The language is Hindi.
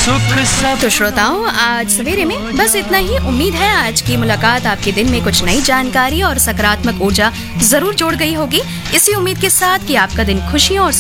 सुख सब। तो श्रोताओं, आज सवेरे में बस इतना ही। उम्मीद है आज की मुलाकात आपके दिन में कुछ नई जानकारी और सकारात्मक ऊर्जा जरूर जोड़ गई होगी। इसी उम्मीद के साथ कि आपका दिन खुशियों और